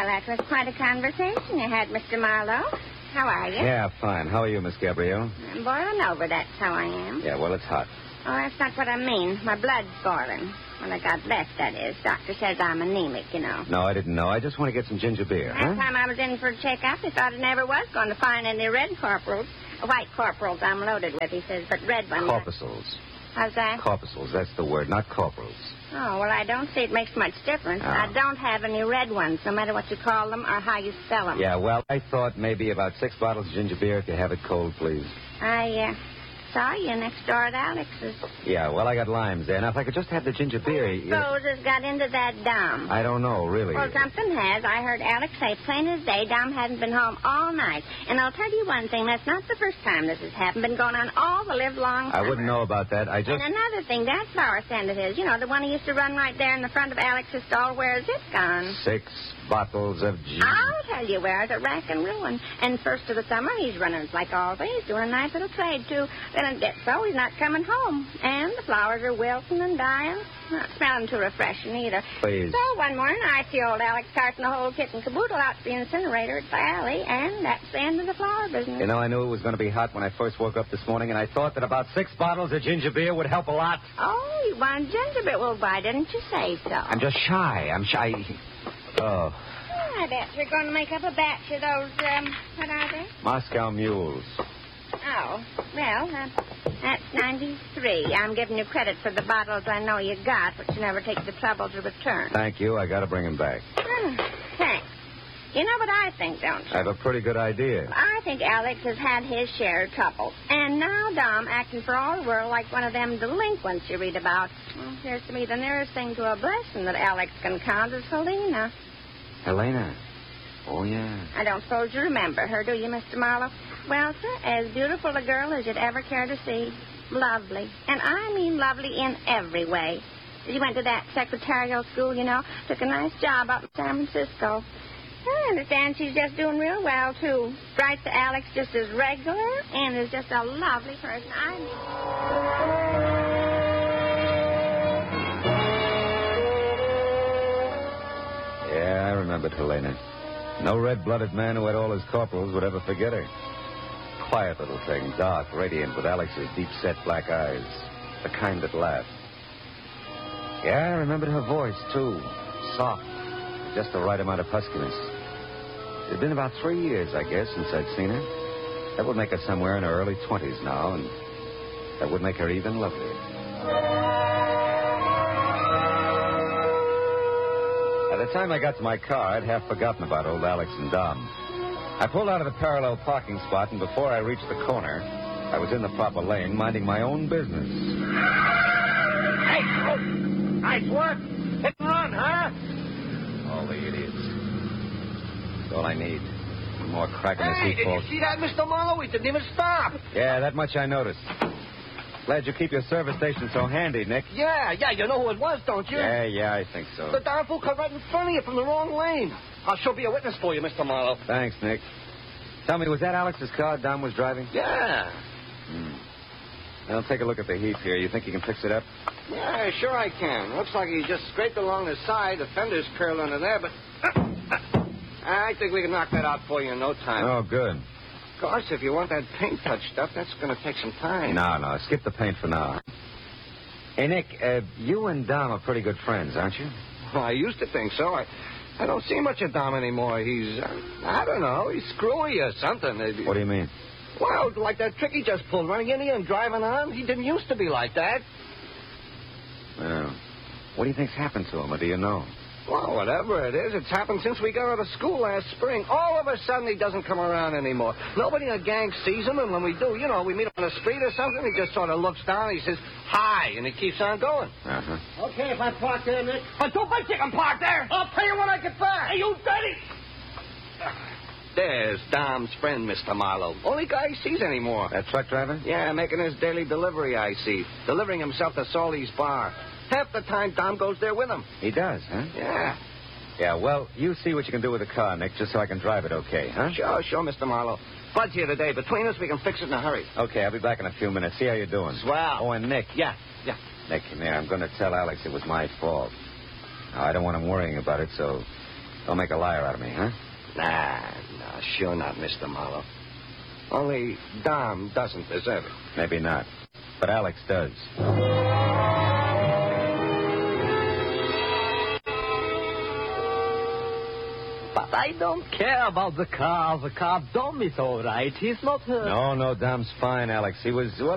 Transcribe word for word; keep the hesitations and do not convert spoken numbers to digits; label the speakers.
Speaker 1: that was quite a conversation you had, Mister Marlowe. How are you?
Speaker 2: Yeah, fine. How are you, Miss Gabrielle?
Speaker 1: I'm boiling over, that's how I am.
Speaker 2: Yeah, well, it's hot.
Speaker 1: Oh, that's not what I mean. My blood's boiling. Well, I got left, that is. Doctor says I'm anemic, you know.
Speaker 2: No, I didn't know. I just want to get some ginger beer.
Speaker 1: Last
Speaker 2: huh?
Speaker 1: time I was in for a checkup, he thought I never was going to find any red corporals. White corporals I'm loaded with, he says, but red ones...
Speaker 2: Corpuscles.
Speaker 1: How's that?
Speaker 2: Corpuscles, that's the word, not corporals.
Speaker 1: Oh, well, I don't see it makes much difference.
Speaker 2: Oh.
Speaker 1: I don't have any red ones, no matter what you call them or how you spell them.
Speaker 2: Yeah, well, I thought maybe about six bottles of ginger beer if you have it cold, please.
Speaker 1: I, uh... saw you next door at Alex's.
Speaker 2: Yeah, well, I got limes there. Now, if I could just have the ginger beer...
Speaker 1: Who suppose has got into that Dom?
Speaker 2: I don't know, really.
Speaker 1: Well, something has. I heard Alex say plain as day Dom hadn't been home all night. And I'll tell you one thing, that's not the first time this has happened. Been going on all the live-long summer.
Speaker 2: I wouldn't know about that. I just...
Speaker 1: And another thing, that flower stand of his, you know, the one he used to run right there in the front of Alex's stall, where's it gone?
Speaker 2: Six bottles of gin.
Speaker 1: I'll tell you where, it's a rack and ruin. And first of the summer, he's running like always, doing a nice little trade, too. Then it gets so he's not coming home. And the flowers are wilting and dying. Not smelling too refreshing either.
Speaker 2: Please.
Speaker 1: So one morning, I see old Alex carting the whole kit and caboodle out to the incinerator at the alley, and that's the end of the flower business.
Speaker 2: You know, I knew it was going to be hot when I first woke up this morning, and I thought that about six bottles of ginger beer would help a lot.
Speaker 1: Oh, you want ginger beer? Well, why didn't you say so?
Speaker 2: I'm just shy. I'm shy. Oh.
Speaker 1: I bet you're going to make up a batch of those, um, what are they?
Speaker 2: Moscow mules.
Speaker 1: Oh, well, uh, that's ninety-three. I'm giving you credit for the bottles I know you got, but you never take the trouble to return.
Speaker 2: Thank you. I got to bring them back.
Speaker 1: Hmm, thanks. You know what I think, don't you?
Speaker 2: I have a pretty good idea.
Speaker 1: I think Alex has had his share of trouble. And now Dom acting for all the world like one of them delinquents you read about. Well, appears to me the nearest thing to a blessing that Alex can count is Helena.
Speaker 2: Helena? Oh, yeah.
Speaker 1: I don't suppose you remember her, do you, Mister Marlowe? Well, sir, as beautiful a girl as you'd ever care to see. Lovely. And I mean lovely in every way. She went to that secretarial school, you know. Took a nice job up in San Francisco. I understand she's just doing real well, too. Writes to Alex just as regular and is just a lovely person. I mean...
Speaker 2: Yeah, I remembered Helena. No red-blooded man who had all his corporals would ever forget her. Quiet little thing, dark, radiant, with Alex's deep-set black eyes. The kind that laughed. Yeah, I remembered her voice, too. Soft. Just the right amount of huskiness. It had been about three years, I guess, since I'd seen her. That would make her somewhere in her early twenties now, and that would make her even lovelier. By the time I got to my car, I'd half forgotten about old Alex and Dom. I pulled out of the parallel parking spot, and before I reached the corner, I was in the proper lane, minding my own business.
Speaker 3: Hey, oh, nice work. Hit and run, huh?
Speaker 2: All the idiots. That's all I need. One more crack in the
Speaker 3: Hey,
Speaker 2: seat,
Speaker 3: did
Speaker 2: folks.
Speaker 3: you see that, Mister Marlowe? He didn't even stop.
Speaker 2: Yeah, that much I noticed. Glad you keep your service station so handy, Nick.
Speaker 3: Yeah, yeah, you know who it was, don't you?
Speaker 2: Yeah, yeah, I think so.
Speaker 3: The darn fool cut right in front of you from the wrong lane. I'll sure be a witness for you, Mister Marlowe.
Speaker 2: Thanks, Nick. Tell me, was that Alex's car Dom was driving?
Speaker 3: Yeah.
Speaker 2: Hmm. Well, take a look at the heap here. You think you can fix it up?
Speaker 3: Yeah, sure I can. Looks like he just scraped along the side. The fender's curled under there, but... I think we can knock that out for you in no time.
Speaker 2: Oh, good.
Speaker 3: Of course, if you want that paint touched up, that's going to take some time.
Speaker 2: No, no, skip the paint for now. Hey, Nick, uh, you and Dom are pretty good friends, aren't you?
Speaker 3: Well, I used to think so. I, I don't see much of Dom anymore. He's, uh, I don't know, he's screwy or something.
Speaker 2: What do you mean?
Speaker 3: Well, like that trick he just pulled, running in here and driving on. He didn't used to be like that.
Speaker 2: Well, what do you think's happened to him, or do you know?
Speaker 3: Well, whatever it is, it's happened since we got out of school last spring. All of a sudden, he doesn't come around anymore. Nobody in the gang sees him, and when we do, you know, we meet on the street or something, he just sort of looks down, and he says, hi, and he keeps on going.
Speaker 2: Uh-huh.
Speaker 3: Okay, if I park there, Nick. But don't bet you can park there. I'll pay you when I get back. Hey, you dirty... There's Dom's friend, Mister Marlowe. Only guy he sees anymore.
Speaker 2: That truck driver?
Speaker 3: Yeah, making his daily delivery, I see. Delivering himself to Salty's bar. Half the time, Dom goes there with him.
Speaker 2: He does, huh?
Speaker 3: Yeah.
Speaker 2: Yeah, well, you see what you can do with the car, Nick, just so I can drive it okay, huh?
Speaker 3: Sure, sure, Mister Marlowe. Bud's here today. Between us, we can fix it in a hurry.
Speaker 2: Okay, I'll be back in a few minutes. See how you're doing.
Speaker 3: Swell.
Speaker 2: Oh, and Nick.
Speaker 3: Yeah, yeah.
Speaker 2: Nick, come here. I'm going to tell Alex it was my fault. Now, I don't want him worrying about it, so Don't make a liar out of me, huh?
Speaker 3: Nah, nah, sure not, Mister Marlowe. Only Dom doesn't deserve it.
Speaker 2: Maybe not. But Alex does.
Speaker 4: But I don't care about the car. The car Dom is all right. He's not hurt.
Speaker 2: No, no, Dom's fine, Alex. He was, well,